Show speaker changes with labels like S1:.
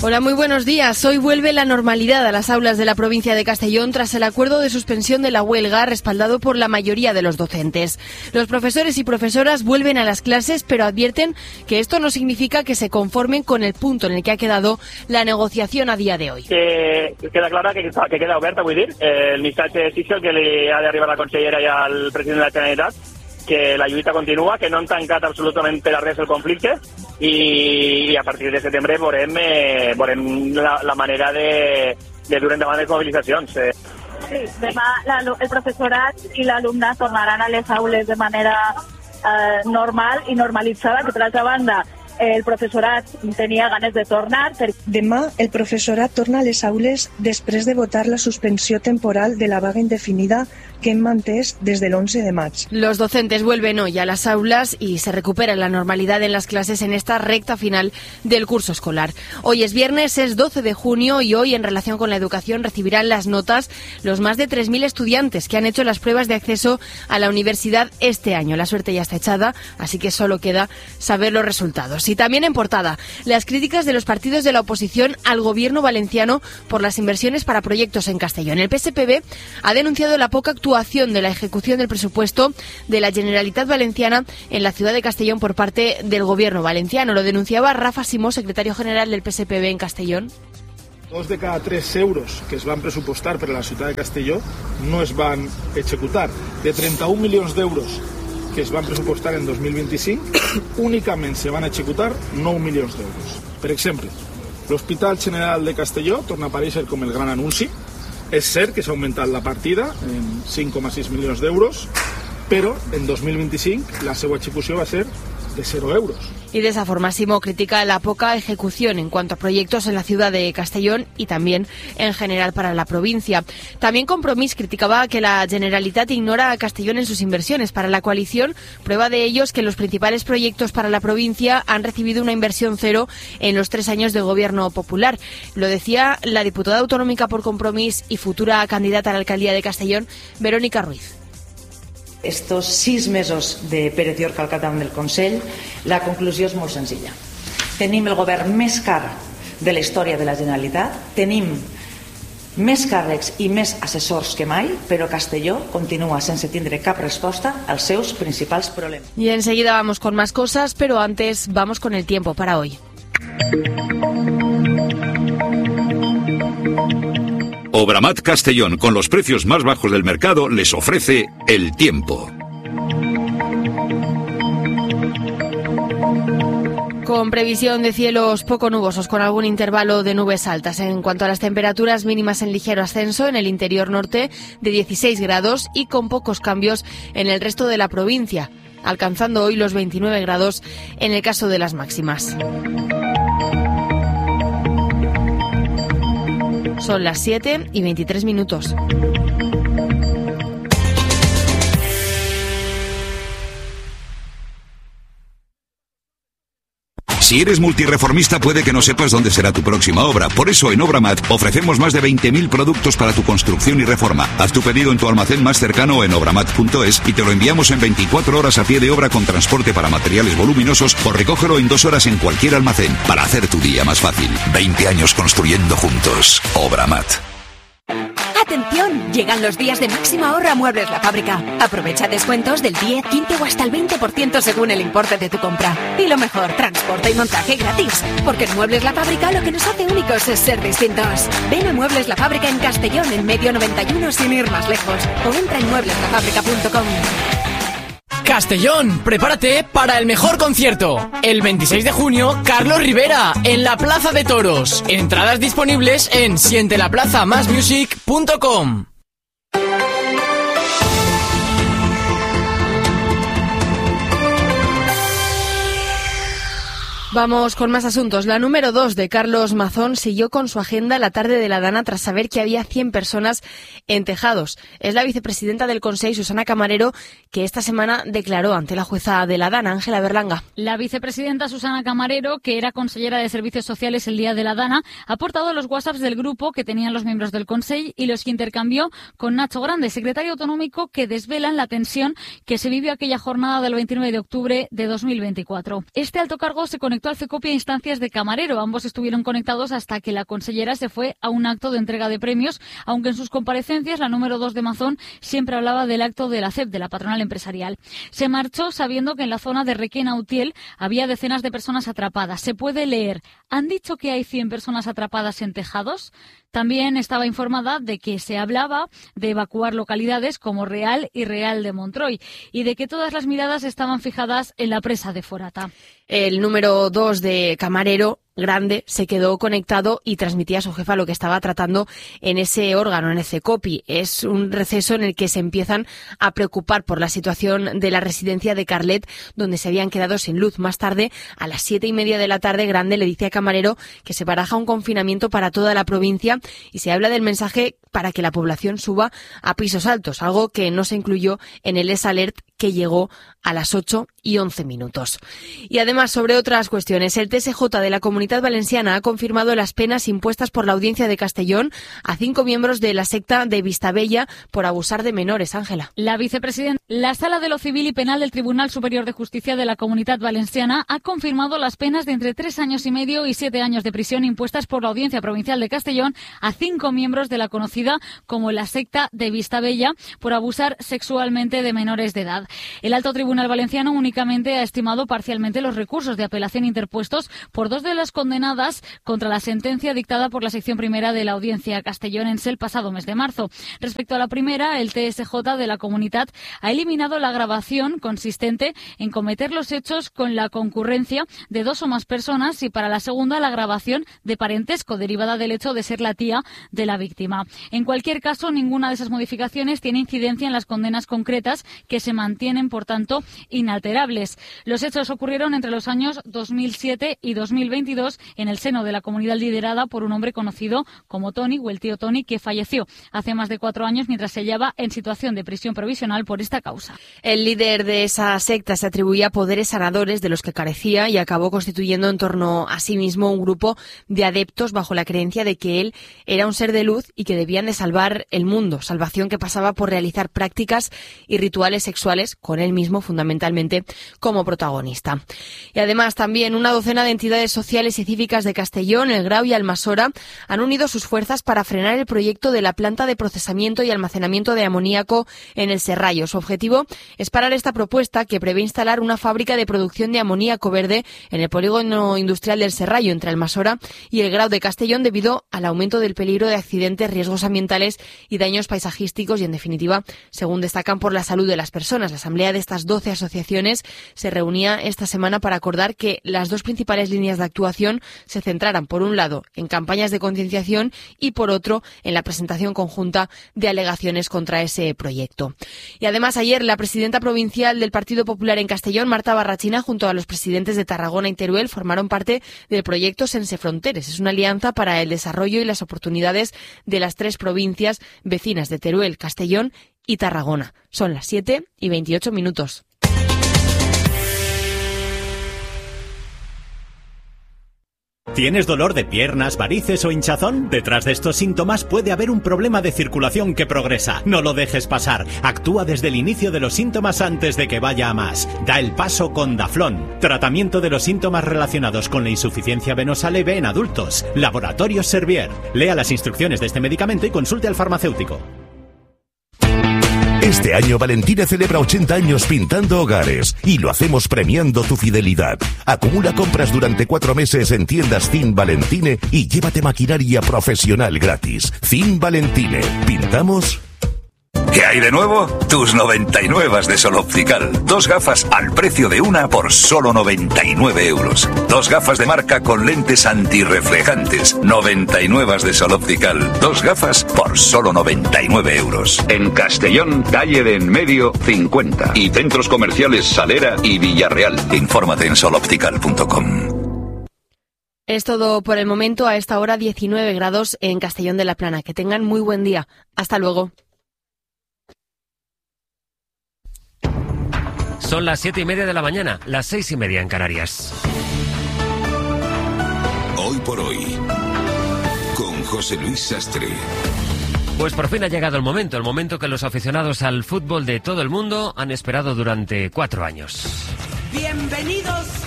S1: Hola, muy buenos días. Hoy vuelve la normalidad a las aulas de la provincia de Castellón tras el acuerdo de suspensión de la huelga respaldado por la mayoría de los docentes. Los profesores y profesoras vuelven a las clases, pero advierten que esto no significa que se conformen con el punto en el que ha quedado la negociación a día de hoy.
S2: Queda clara que queda oberta, vull dir. El missatge és el que li ha d'arribar a la consellera i al president de la Generalitat, que la lluita continua, que no han tancat absolutament per a res el conflicte i a partir de setembre veurem la manera de dur endavant les mobilitzacions.
S3: Sí, demà el professorat i l'alumnat tornaran a les aules de manera normal i normalitzada, que per altra banda el professorat tenia ganes de tornar.
S4: Demà el professorat torna a les aules després de votar la suspensió temporal de la vaga indefinida que hem mantès des del 11 de maig.
S1: Los docentes vuelven hoy a las aulas y se recupera la normalidad en las clases en esta recta final del curso escolar. Hoy es viernes, es 12 de junio y hoy, en relación con la educación, recibirán las notas los más de 3.000 estudiantes que han hecho las pruebas de acceso a la universidad este año. La suerte ya está echada, así que solo queda saber los resultados. Y también en portada, las críticas de los partidos de la oposición al gobierno valenciano por las inversiones para proyectos en Castellón. El PSPB ha denunciado la poca actuación de la ejecución del presupuesto de la Generalitat Valenciana en la ciudad de Castellón por parte del gobierno valenciano. Lo denunciaba Rafa Simó, secretario general del PSPB en Castellón.
S5: 2 de cada 3 euros que es van pressupostar per a la ciutat de Castelló no es van executar. De 31 milions d'euros que es van pressupostar en 2025, únicament se van executar 9 milions d'euros. Per exemple, l'Hospital General de Castelló torna a aparèixer com el gran anunci. És cert que s'ha augmentat la partida en 5,6 milions d'euros, però en 2025 la seva execució va ser de 0 euros.
S1: Y de esa forma Simó critica la poca ejecución en cuanto a proyectos en la ciudad de Castellón y también en general para la provincia. También Compromís criticaba que la Generalitat ignora a Castellón en sus inversiones. Para la coalición, prueba de ello es que los principales proyectos para la provincia han recibido una inversión cero en los 3 años de gobierno popular. Lo decía la diputada autonómica por Compromís y futura candidata a la alcaldía de Castellón, Verónica Ruiz.
S6: Estos 6 mesos de Pérez Llorca al capdavant del Consell, la conclusió és molt senzilla. Tenim el govern més car de la història de la Generalitat, tenim més càrrecs i més assessors que mai, però Castelló continua sense tindre cap resposta als seus principals problemes.
S1: Y enseguida vamos con más cosas, pero antes vamos con el tiempo para hoy.
S7: Obramat Castellón, con los precios más bajos del mercado, les ofrece el tiempo.
S1: Con previsión de cielos poco nubosos, con algún intervalo de nubes altas. En cuanto a las temperaturas mínimas en ligero ascenso en el interior norte de 16 grados y con pocos cambios en el resto de la provincia, alcanzando hoy los 29 grados en el caso de las máximas. Son las 7:23.
S7: Si eres multireformista, puede que no sepas dónde será tu próxima obra. Por eso, en Obramat ofrecemos más de 20.000 productos para tu construcción y reforma. Haz tu pedido en tu almacén más cercano o en obramat.es y te lo enviamos en 24 horas a pie de obra con transporte para materiales voluminosos o recógelo en 2 horas en cualquier almacén para hacer tu día más fácil. 20 años construyendo juntos. Obramat.
S8: ¡Atención! Llegan los días de máximo ahorro a Muebles La Fábrica. Aprovecha descuentos del 10, 15 o hasta el 20% según el importe de tu compra. Y lo mejor, transporte y montaje gratis. Porque en Muebles La Fábrica lo que nos hace únicos es ser distintos. Ven a Muebles La Fábrica en Castellón, en Medio 91, sin ir más lejos. O entra en muebleslafábrica.com.
S9: Castellón, prepárate para el mejor concierto. El 26 de junio, Carlos Rivera, en la Plaza de Toros. Entradas disponibles en sientelaplazamasmusic.com.
S1: Vamos con más asuntos. La número 2 de Carlos Mazón siguió con su agenda la tarde de la Dana tras saber que había 100 personas en tejados. Es la vicepresidenta del Consell, Susana Camarero, que esta semana declaró ante la jueza de la Dana, Ángela Berlanga.
S10: La vicepresidenta Susana Camarero, que era consellera de Servicios Sociales el día de la Dana, ha aportado los WhatsApps del grupo que tenían los miembros del Consell y los que intercambió con Nacho Grande, secretario autonómico, que desvelan la tensión que se vivió aquella jornada del 29 de octubre de 2024. Este alto cargo se conectó respecto al Cecopi a instancias de Camarero. Ambos estuvieron conectados hasta que la consellera se fue a un acto de entrega de premios, aunque en sus comparecencias la número 2 de Mazón siempre hablaba del acto de la CEP, de la patronal empresarial. Se marchó sabiendo que en la zona de Requena-Utiel había decenas de personas atrapadas. Se puede leer: ¿han dicho que hay 100 personas atrapadas en tejados? También estaba informada de que se hablaba de evacuar localidades como Real y Real de Montroy y de que todas las miradas estaban fijadas en la presa de Forata.
S1: El número 2 de Camarero, Grande, se quedó conectado y transmitía a su jefa lo que estaba tratando en ese órgano, en el Cecopi. Es un receso en el que se empiezan a preocupar por la situación de la residencia de Carlet, donde se habían quedado sin luz. Más tarde, a las 7:30 de la tarde, Grande le dice a Camarero que se baraja un confinamiento para toda la provincia y se habla del mensaje para que la población suba a pisos altos, algo que no se incluyó en el S-Alert que llegó a las 8:11. Y además, sobre otras cuestiones, el TSJ de la Comunidad Valenciana ha confirmado las penas impuestas por la Audiencia de Castellón a 5 miembros de la secta de Vistabella por abusar de menores. Ángela.
S10: La vicepresidenta, la Sala de lo Civil y Penal del Tribunal Superior de Justicia de la Comunidad Valenciana ha confirmado las penas de entre 3 años y medio y 7 años de prisión impuestas por la Audiencia Provincial de Castellón a 5 miembros de la conocida como la secta de Vistabella por abusar sexualmente de menores de edad. El Alto Tribunal Valenciano únicamente ha estimado parcialmente los recursos de apelación interpuestos por 2 de las condenadas contra la sentencia dictada por la sección primera de la Audiencia castellonense el pasado mes de marzo. Respecto a la primera, el TSJ de la Comunidad ha eliminado la agravación consistente en cometer los hechos con la concurrencia de 2 o más personas y para la segunda la agravación de parentesco derivada del hecho de ser la tía de la víctima. En cualquier caso, ninguna de esas modificaciones tiene incidencia en las condenas concretas, que se mantienen, por tanto, inalterables. Los hechos ocurrieron entre los años 2007 y 2022 en el seno de la comunidad liderada por un hombre conocido como Tony, o el tío Tony, que falleció hace más de 4 años mientras se hallaba en situación de prisión provisional por esta causa.
S1: El líder de esa secta se atribuía poderes sanadores de los que carecía y acabó constituyendo en torno a sí mismo un grupo de adeptos bajo la creencia de que él era un ser de luz y que debían de salvar el mundo, salvación que pasaba por realizar prácticas y rituales sexuales con él mismo fundamentalmente como protagonista. Y además también una docena de entidades sociales y cívicas de Castellón, El Grau y Almasora han unido sus fuerzas para frenar el proyecto de la planta de procesamiento y almacenamiento de amoníaco en el Serrallo. Su objetivo es parar esta propuesta que prevé instalar una fábrica de producción de amoníaco verde en el polígono industrial del Serrallo entre Almasora y El Grau de Castellón debido al aumento del peligro de accidentes, riesgos ambientales y daños paisajísticos y, en definitiva, según destacan, por la salud de las personas. La asamblea de estas 12 asociaciones se reunía esta semana para acordar que las 2 principales líneas de actuación se centraran, por un lado, en campañas de concienciación y, por otro, en la presentación conjunta de alegaciones contra ese proyecto. Y además, ayer, la presidenta provincial del Partido Popular en Castellón, Marta Barrachina, junto a los presidentes de Tarragona y Teruel, formaron parte del proyecto Sense Fronteres. Es una alianza para el desarrollo y las oportunidades de las 3 provincias vecinas de Teruel, Castellón y Tarragona. Son las 7:28.
S11: ¿Tienes dolor de piernas, varices o hinchazón? Detrás de estos síntomas puede haber un problema de circulación que progresa. No lo dejes pasar. Actúa desde el inicio de los síntomas antes de que vaya a más. Da el paso con Daflón. Tratamiento de los síntomas relacionados con la insuficiencia venosa leve en adultos. Laboratorios Servier. Lea las instrucciones de este medicamento y consulte al farmacéutico.
S12: Este año Valentine celebra 80 años pintando hogares y lo hacemos premiando tu fidelidad. Acumula compras durante 4 meses en tiendas Zin Valentine y llévate maquinaria profesional gratis. Zin Valentine. ¿Pintamos?
S7: ¿Qué hay de nuevo? Tus 99 de Sol Optical. 2 gafas al precio de una por solo 99 euros. 2 gafas de marca con lentes antirreflejantes. 99 de Sol Optical. 2 gafas por solo 99 euros. En Castellón, calle de Enmedio 50. Y centros comerciales Salera y Villarreal. Infórmate en soloptical.com.
S1: Es todo por el momento. A esta hora 19 grados en Castellón de la Plana. Que tengan muy buen día. Hasta luego.
S13: Son las 7:30 de la mañana, las 6:30 en Canarias.
S7: Hoy por hoy, con José Luis Sastre.
S13: Pues por fin ha llegado el momento que los aficionados al fútbol de todo el mundo han esperado durante 4 años.
S14: Bienvenidos